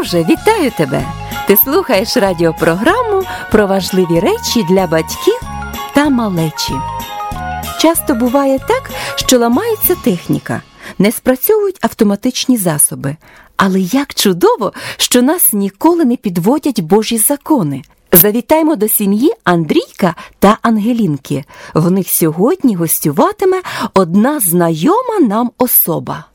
Друже, вітаю тебе! Ти слухаєш радіопрограму про важливі речі для батьків та малечі. Часто буває так, що ламається техніка, не спрацьовують автоматичні засоби. Але як чудово, що нас ніколи не підводять Божі закони. Завітаймо до сім'ї Андрійка та Ангелінки. В них сьогодні гостюватиме одна знайома нам особа.